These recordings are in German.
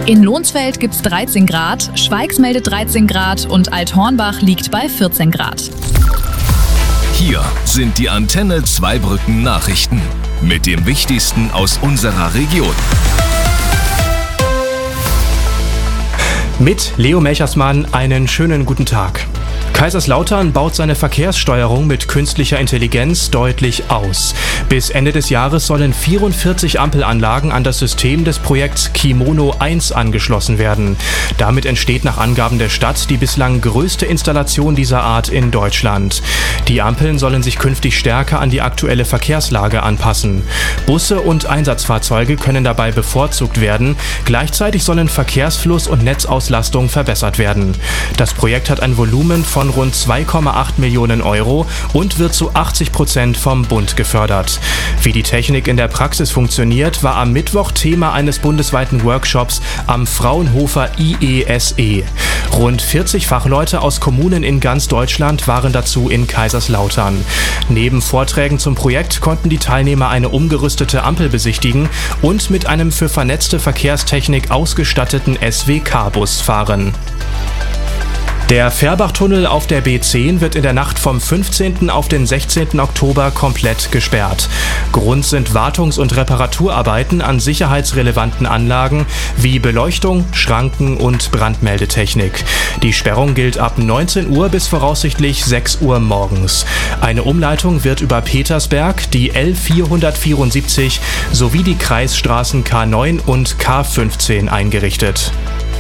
In Lohnsfeld gibt's 13 Grad, Schweigs meldet 13 Grad und Althornbach liegt bei 14 Grad. Hier sind die Antenne Zweibrücken Nachrichten mit dem Wichtigsten aus unserer Region. Mit Leo Melchersmann einen schönen guten Tag. Kaiserslautern baut seine Verkehrssteuerung mit künstlicher Intelligenz deutlich aus. Bis Ende des Jahres sollen 44 Ampelanlagen an das System des Projekts Kimono 1 angeschlossen werden. Damit entsteht nach Angaben der Stadt die bislang größte Installation dieser Art in Deutschland. Die Ampeln sollen sich künftig stärker an die aktuelle Verkehrslage anpassen. Busse und Einsatzfahrzeuge können dabei bevorzugt werden. Gleichzeitig sollen Verkehrsfluss und Netzauslastung verbessert werden. Das Projekt hat ein Volumen von rund 2,8 Millionen Euro und wird zu 80% vom Bund gefördert. Wie die Technik in der Praxis funktioniert, war am Mittwoch Thema eines bundesweiten Workshops am Fraunhofer IESE. Rund 40 Fachleute aus Kommunen in ganz Deutschland waren dazu in Kaiserslautern. Neben Vorträgen zum Projekt konnten die Teilnehmer eine umgerüstete Ampel besichtigen und mit einem für vernetzte Verkehrstechnik ausgestatteten SWK-Bus fahren. Der Fährbachtunnel auf der B10 wird in der Nacht vom 15. auf den 16. Oktober komplett gesperrt. Grund sind Wartungs- und Reparaturarbeiten an sicherheitsrelevanten Anlagen wie Beleuchtung, Schranken und Brandmeldetechnik. Die Sperrung gilt ab 19 Uhr bis voraussichtlich 6 Uhr morgens. Eine Umleitung wird über Petersberg, die L474 sowie die Kreisstraßen K9 und K15 eingerichtet.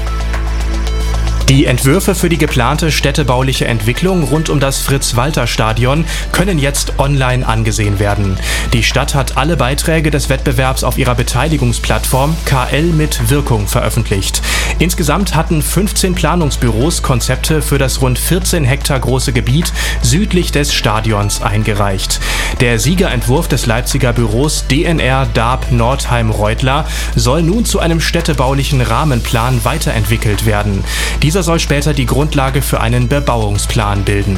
Die Entwürfe für die geplante städtebauliche Entwicklung rund um das Fritz-Walter-Stadion können jetzt online angesehen werden. Die Stadt hat alle Beiträge des Wettbewerbs auf ihrer Beteiligungsplattform KL mit Wirkung veröffentlicht. Insgesamt hatten 15 Planungsbüros Konzepte für das rund 14 Hektar große Gebiet südlich des Stadions eingereicht. Der Siegerentwurf des Leipziger Büros DNR Daab Nordheim-Reutler soll nun zu einem städtebaulichen Rahmenplan weiterentwickelt werden. Dieser soll später die Grundlage für einen Bebauungsplan bilden.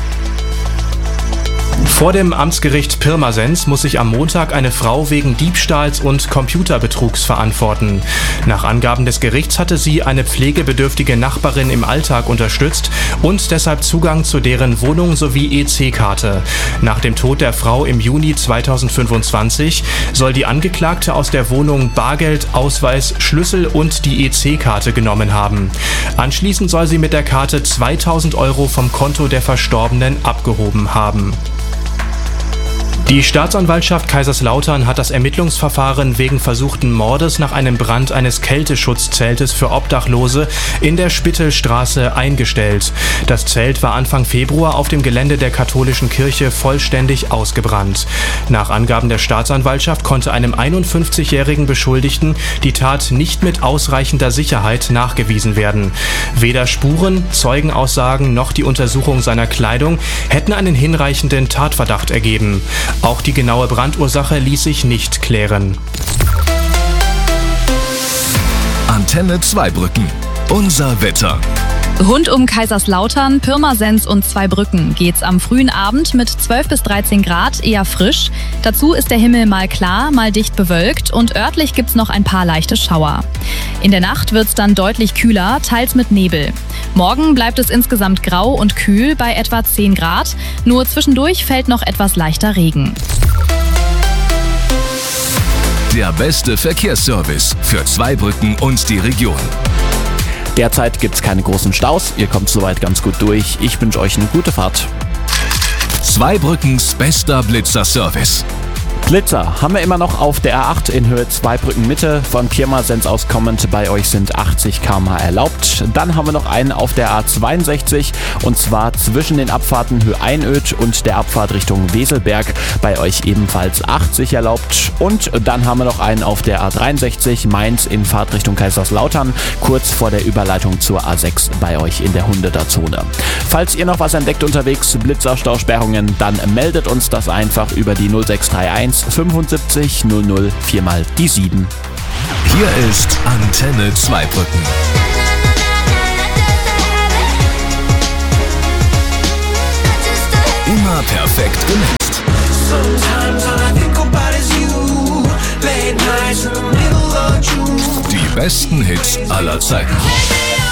Vor dem Amtsgericht Pirmasens muss sich am Montag eine Frau wegen Diebstahls und Computerbetrugs verantworten. Nach Angaben des Gerichts hatte sie eine pflegebedürftige Nachbarin im Alltag unterstützt und deshalb Zugang zu deren Wohnung sowie EC-Karte. Nach dem Tod der Frau im Juni 2025 soll die Angeklagte aus der Wohnung Bargeld, Ausweis, Schlüssel und die EC-Karte genommen haben. Anschließend soll sie mit der Karte 2.000 Euro vom Konto der Verstorbenen abgehoben haben. Die Staatsanwaltschaft Kaiserslautern hat das Ermittlungsverfahren wegen versuchten Mordes nach einem Brand eines Kälteschutzzeltes für Obdachlose in der Spittelstraße eingestellt. Das Zelt war Anfang Februar auf dem Gelände der katholischen Kirche vollständig ausgebrannt. Nach Angaben der Staatsanwaltschaft konnte einem 51-jährigen Beschuldigten die Tat nicht mit ausreichender Sicherheit nachgewiesen werden. Weder Spuren, Zeugenaussagen noch die Untersuchung seiner Kleidung hätten einen hinreichenden Tatverdacht ergeben. Auch die genaue Brandursache ließ sich nicht klären. Antenne Zweibrücken. Unser Wetter. Rund um Kaiserslautern, Pirmasens und Zweibrücken geht's am frühen Abend mit 12 bis 13 Grad eher frisch. Dazu ist der Himmel mal klar, mal dicht bewölkt und örtlich gibt's noch ein paar leichte Schauer. In der Nacht wird's dann deutlich kühler, teils mit Nebel. Morgen bleibt es insgesamt grau und kühl bei etwa 10 Grad. Nur zwischendurch fällt noch etwas leichter Regen. Der beste Verkehrsservice für Zweibrücken und die Region. Derzeit gibt es keine großen Staus, ihr kommt soweit ganz gut durch. Ich wünsche euch eine gute Fahrt. Zweibrückens bester Blitzer-Service. Blitzer haben wir immer noch auf der A8 in Höhe Zweibrücken Mitte. Von Pirmasens aus kommend, bei euch sind 80 km/h erlaubt. Dann haben wir noch einen auf der A62 und zwar zwischen den Abfahrten Höhe Einöd und der Abfahrt Richtung Weselberg. Bei euch ebenfalls 80 erlaubt. Und dann haben wir noch einen auf der A63 Mainz in Fahrtrichtung Kaiserslautern, kurz vor der Überleitung zur A6 bei euch in der 100er Zone. Falls ihr noch was entdeckt unterwegs, Blitzerstausperrungen, dann meldet uns das einfach über die 0631 75 00 4 mal die 7. Hier ist Antenne Zweibrücken. Immer perfekt gemixt. Die besten Hits aller Zeiten.